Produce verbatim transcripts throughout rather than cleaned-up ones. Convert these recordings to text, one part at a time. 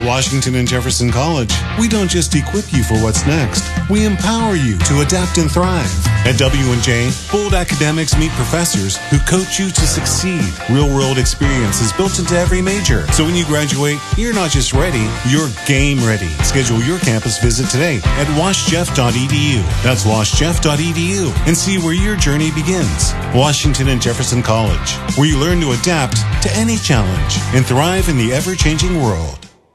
Washington and Jefferson College, we don't just equip you for what's next. We empower you to adapt and thrive. At W and J, bold academics meet professors who coach you to succeed. Real-world experience is built into every major. So when you graduate, you're not just ready, you're game ready. Schedule your campus visit today at wash jeff dot e d u. That's wash jeff dot e d u and see where your journey begins. Washington and Jefferson College, where you learn to adapt to any challenge and thrive in the ever-changing world.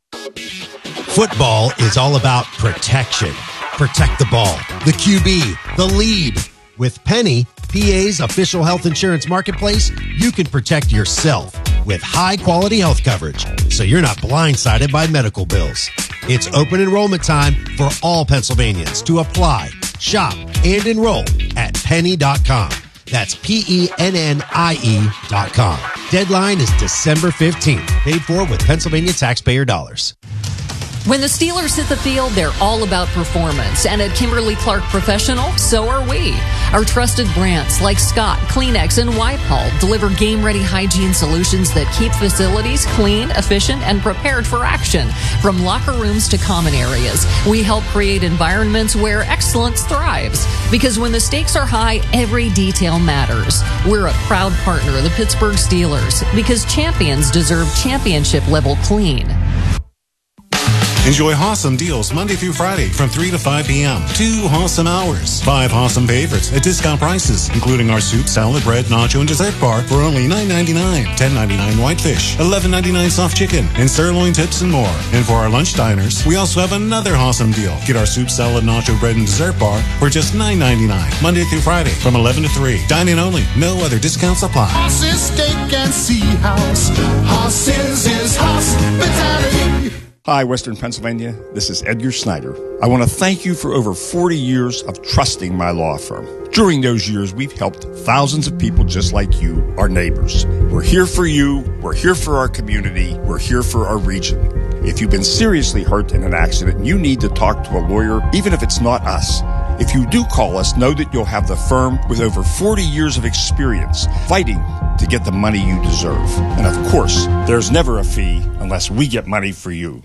Football is all about protection. Protect the ball, the Q B, the lead. With Penny, P A's official health insurance marketplace, you can protect yourself with high-quality health coverage, so you're not blindsided by medical bills. It's open enrollment time for all Pennsylvanians to apply, shop, and enroll at penny dot com. That's P E N N I E dot com. Deadline is December fifteenth. Paid for with Pennsylvania taxpayer dollars. When the Steelers hit the field, they're all about performance. And at Kimberly-Clark Professional, so are we. Our trusted brands like Scott, Kleenex, and Wipe-All deliver game-ready hygiene solutions that keep facilities clean, efficient, and prepared for action. From locker rooms to common areas, we help create environments where excellence thrives. Because when the stakes are high, every detail matters. We're a proud partner of the Pittsburgh Steelers because champions deserve championship-level clean. Enjoy Hossam deals Monday through Friday from three to five p.m. Two Hossam hours. Five Hossam favorites at discount prices, including our soup, salad, bread, nacho, and dessert bar for only nine ninety-nine, ten ninety-nine whitefish, eleven ninety-nine soft chicken, and sirloin tips and more. And for our lunch diners, we also have another Hossam deal. Get our soup, salad, nacho, bread, and dessert bar for just nine ninety-nine, Monday through Friday from eleven to three. Dine-in only. No other discounts apply. Hoss's Steak and Sea House. Hoss's is hospitality. Hi, Western Pennsylvania. This is Edgar Snyder. I want to thank you for over forty years of trusting my law firm. During those years, we've helped thousands of people just like you, our neighbors. We're here for you. We're here for our community. We're here for our region. If you've been seriously hurt in an accident, you need to talk to a lawyer, even if it's not us. If you do call us, know that you'll have the firm with over forty years of experience fighting to get the money you deserve. And of course, there's never a fee unless we get money for you.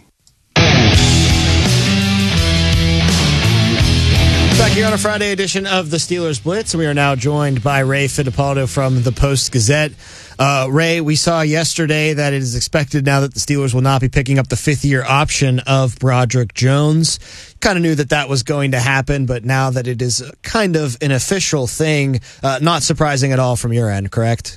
Back here on a Friday edition of the Steelers Blitz, and we are now joined by Ray Fittipaldo from the Post-Gazette. Uh, Ray, we saw yesterday that it is expected now that the Steelers will not be picking up the fifth-year option of Broderick Jones. Kind of knew that that was going to happen, but now that it is kind of an official thing, uh, not surprising at all from your end, correct?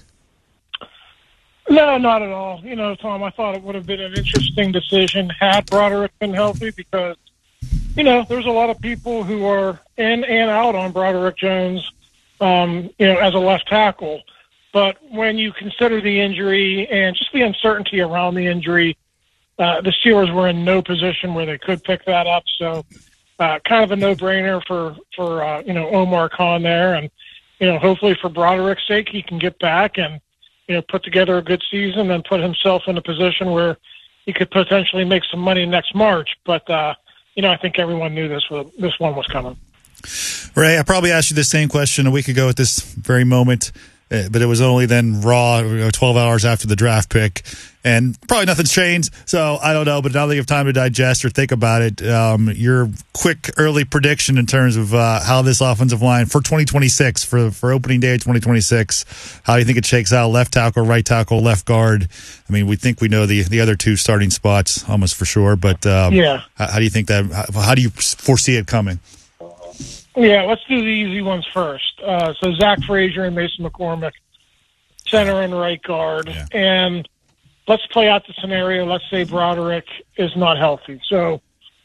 No, not at all. You know, Tom, I thought it would have been an interesting decision had Broderick been healthy because, you know, there's a lot of people who are in and out on Broderick Jones, um, you know, as a left tackle. But when you consider the injury and just the uncertainty around the injury, uh, the Steelers were in no position where they could pick that up. So uh, kind of a no-brainer for, for uh, you know, Omar Khan there. And, you know, hopefully for Broderick's sake, he can get back and, you know, put together a good season and put himself in a position where he could potentially make some money next March. But, uh, you know, I think everyone knew this was, this one was coming. Ray, I probably asked you the same question a week ago at this very moment, uh, but it was only then raw, you know, twelve hours after the draft pick. And probably nothing's changed, so I don't know. But now that you have time to digest or think about it, um, your quick early prediction in terms of uh, how this offensive line for twenty twenty-six, for for opening day of twenty twenty-six, how do you think it shakes out? Left tackle, right tackle, left guard. I mean, we think we know the the other two starting spots almost for sure. But um, yeah, how, how do you think that? How, how do you foresee it coming? Yeah, let's do the easy ones first. Uh, so Zach Frazier and Mason McCormick, center and right guard, yeah. And let's play out the scenario. Let's say Broderick is not healthy. So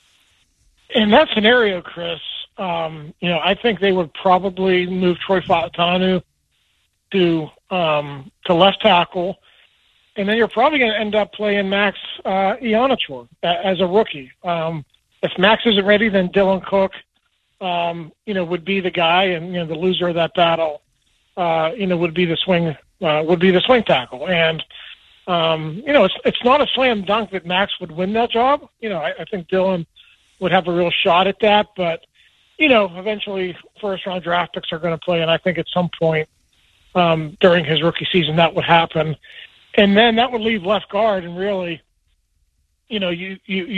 in that scenario, Chris, um, you know, I think they would probably move Troy Fautanu to um, to left tackle, and then you're probably going to end up playing Max uh, Ionichor as a rookie. Um, if Max isn't ready, then Dylan Cook, um, you know, would be the guy, and you know, the loser of that battle, uh, you know, would be the swing uh, would be the swing tackle, and Um, you know, it's it's not a slam dunk that Max would win that job. You know, I, I think Dylan would have a real shot at that. But, you know, eventually first-round draft picks are going to play, and I think at some point um, during his rookie season that would happen. And then that would leave left guard, and really, you know, you, you,